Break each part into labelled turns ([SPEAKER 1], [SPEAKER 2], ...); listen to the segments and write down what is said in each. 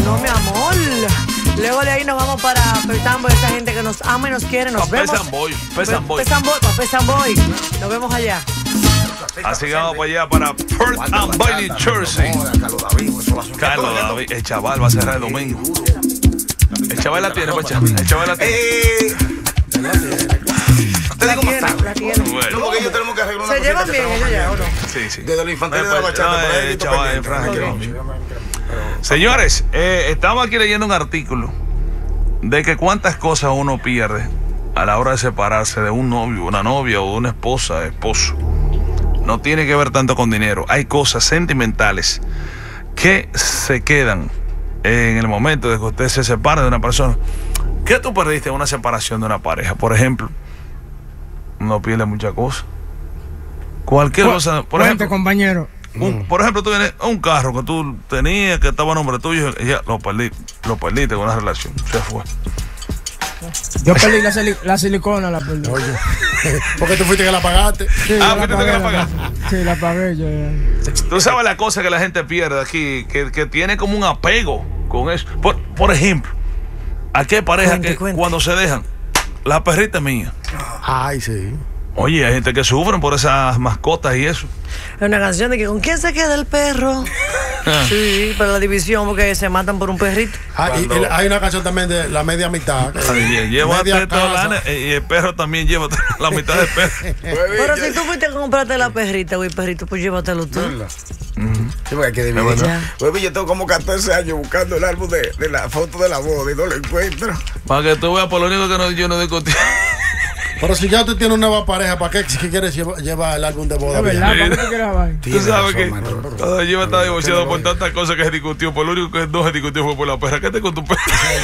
[SPEAKER 1] No, mi amor. Luego de ahí nos vamos para Pesambo, esa gente que nos ama y nos quiere. Nos vemos. Pesamboy. Nos vemos allá.
[SPEAKER 2] Así que vamos para allá, para Perth Amboy, New Jersey. Carlos David, el chaval va a cerrar el domingo. El chaval la tiene, Pacha. El chaval la tiene.
[SPEAKER 1] La tiene.
[SPEAKER 2] Bueno.
[SPEAKER 3] No, porque ellos tenemos que arreglar una
[SPEAKER 1] ¿Se llevan bien ellos ya o no?
[SPEAKER 2] Sí.
[SPEAKER 3] Desde los infantiles de la bachata.
[SPEAKER 2] El chaval, Señores, estamos aquí leyendo un artículo de que cuántas cosas uno pierde a la hora de separarse de un novio, una novia o de una esposa, esposo. No tiene que ver tanto con dinero. Hay cosas sentimentales que se quedan en el momento de que usted se separa de una persona. ¿Qué tú perdiste en una separación de una pareja? Por ejemplo, uno pierde muchas cosas. Cualquier cosa. Por ejemplo,
[SPEAKER 4] compañero.
[SPEAKER 2] Por ejemplo, tú vienes a un carro que tú tenías, que estaba a nombre tuyo, y ya lo perdiste con una relación. Se fue.
[SPEAKER 4] Yo perdí la silicona, la perdí.
[SPEAKER 3] Oye, porque tú fuiste que la pagaste.
[SPEAKER 4] Sí,
[SPEAKER 2] porque tú que la pagaste.
[SPEAKER 4] Sí, la pagué yo.
[SPEAKER 2] Tú sabes la cosa que la gente pierde aquí, que tiene como un apego con eso. Por ejemplo, aquí hay parejas que cuando se dejan, la perrita es mía.
[SPEAKER 3] Ay, sí.
[SPEAKER 2] Oye, hay gente que sufren por esas mascotas y eso.
[SPEAKER 1] Es una canción de que ¿con quién se queda el perro? Sí, para la división, porque se matan por un perrito.
[SPEAKER 3] Y hay una canción también de la media mitad.
[SPEAKER 2] Llévate y el perro también lleva la mitad del perro.
[SPEAKER 1] Pero si tú fuiste a comprarte la perrita, güey, perrito, pues llévatelo tú.
[SPEAKER 3] Sí, porque hay que dividir. Yo tengo como 14 años buscando el álbum de la foto de la boda y no lo encuentro.
[SPEAKER 2] Para que tú veas, por lo único que yo no discutí.
[SPEAKER 3] Pero si ya tú tienes una nueva pareja, ¿para qué quieres llevar el álbum de boda?
[SPEAKER 4] Es verdad, ¿para qué tú quieres hablar?
[SPEAKER 2] Tú sabes que cuando yo estaba divorciado por tantas cosas que se discutió, por lo único que no se discutió fue por la perra. ¿Qué te con tu perra?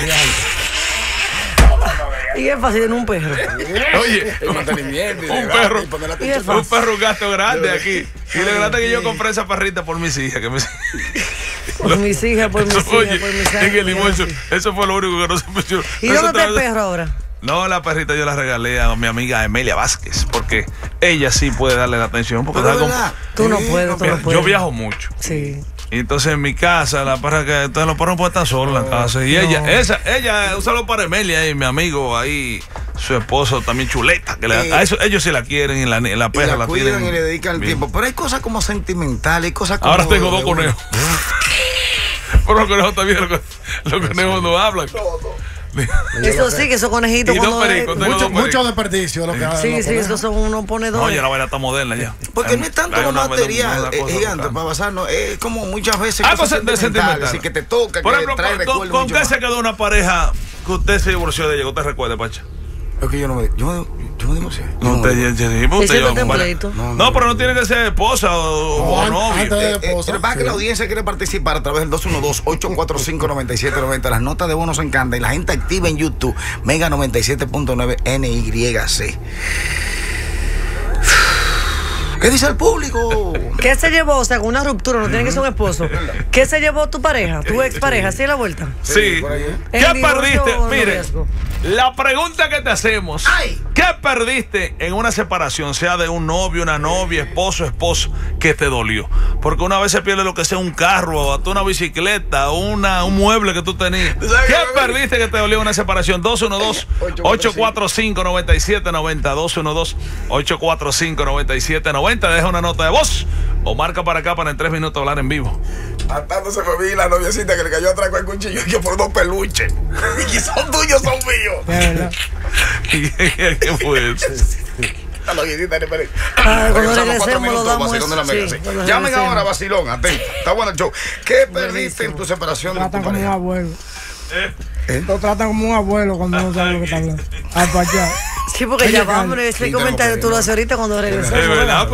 [SPEAKER 1] Y es fácil en un perro.
[SPEAKER 2] Oye,
[SPEAKER 3] el mantenimiento.
[SPEAKER 2] Un perro, un gasto grande aquí. Y lo grande que yo compré esa perrita por mis hijas.
[SPEAKER 1] Por mis hijas, por mis hijas, por mis hijas.
[SPEAKER 2] En el divorcio, eso fue lo único que no se puso.
[SPEAKER 1] ¿Y dónde está el perro ahora?
[SPEAKER 2] No, la perrita yo la regalé a mi amiga Emelia Vázquez, porque ella sí puede darle la atención. Porque
[SPEAKER 1] tú no puedes,
[SPEAKER 2] yo viajo mucho.
[SPEAKER 1] Sí.
[SPEAKER 2] Y entonces en mi casa, la perra que entonces los perros no pueden estar solos en la casa. Y ella, un saludo para Emelia y mi amigo ahí, su esposo también chuleta, que a eso ellos sí la quieren y la perra la
[SPEAKER 3] cuidan
[SPEAKER 2] tienen.
[SPEAKER 3] Y le dedican el tiempo. Pero hay cosas como sentimentales, hay cosas como.
[SPEAKER 2] Ahora tengo 2 conejos. Pero los conejos también, los conejos no hablan.
[SPEAKER 1] Eso sí, que esos conejitos
[SPEAKER 3] mucho desperdicio lo que
[SPEAKER 1] sí, esos son unos ponedores.
[SPEAKER 2] Oye, la vaina está moderna ya.
[SPEAKER 3] Porque no es tanto lo material, gigante, para basarnos, es como muchas veces cosas sentimentales y que te toca,
[SPEAKER 2] por
[SPEAKER 3] que
[SPEAKER 2] ejemplo,
[SPEAKER 3] trae recuerdos.
[SPEAKER 2] ¿Con qué se quedó una pareja que usted se divorció de ella? ¿Usted recuerda, Pacha?
[SPEAKER 3] Es que yo me divorcié.
[SPEAKER 2] No, pero no tiene que ser esposa o novio.
[SPEAKER 3] Pero para que la audiencia quiere participar a través del 212-845-9790. Las notas de voz nos encantan. Y la gente activa en YouTube, Mega 97.9 NYC. ¿Qué dice el público?
[SPEAKER 1] ¿Qué se llevó? O sea, con una ruptura, no tiene que ser un esposo. ¿Qué se llevó tu pareja, tu expareja? ¿Sí la vuelta?
[SPEAKER 2] Sí. ¿Qué perdiste? Mire, la pregunta que te hacemos. ¿Qué perdiste en una separación? Sea de un novio, una novia, esposo, que te dolió. Porque una vez se pierde lo que sea un carro, hasta una bicicleta, un mueble que tú tenías. ¿Qué perdiste que te dolió en una separación? 212-845-9790. 212-845-9790. Deja una nota de voz o marca para acá para en 3 minutos hablar en vivo.
[SPEAKER 3] Matándose me vi la noviecita que le cayó atrás con el cuchillo y que por 2 peluches. Y son tuyos, son míos.
[SPEAKER 2] ¿Qué fue eso?
[SPEAKER 3] La noviecita de Pérez.
[SPEAKER 1] Cuando regresemos lo damos.
[SPEAKER 3] Llamen ahora, vacilón, atento. Está bueno el show. ¿Qué perdiste en tu separación de tu pareja?
[SPEAKER 4] Como un abuelo. Lo tratan como un abuelo cuando no sabe lo que está hablando.
[SPEAKER 1] Sí, porque ya vamos, ese comentario tú lo haces ahorita cuando regresemos.
[SPEAKER 2] Es verdad,